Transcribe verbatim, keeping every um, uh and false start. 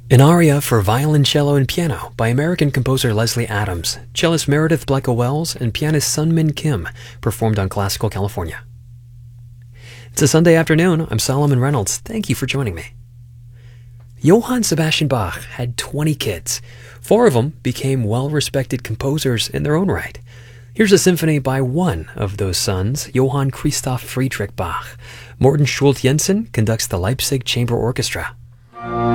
An aria for violoncello and piano by American composer Leslie Adams, cellist Meredith Blecka-Wells, and pianist Sunmin Kim, performed on Classical California. It's a Sunday afternoon. I'm Solomon Reynolds. Thank you for joining me. Johann Sebastian Bach had twenty kids. Four of them became well-respected composers in their own right. Here's a symphony by one of those sons, Johann Christoph Friedrich Bach. Morten Schult Jensen conducts the Leipzig Chamber Orchestra.